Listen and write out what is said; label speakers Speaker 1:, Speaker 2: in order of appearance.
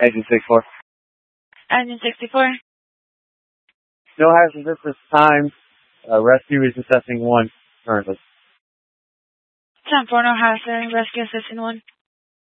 Speaker 1: Agent 64.
Speaker 2: Agent 64.
Speaker 1: No hazards at this time. Rescue is assessing 1 currently.
Speaker 2: 10-4, no hazard. Rescue assistant 1.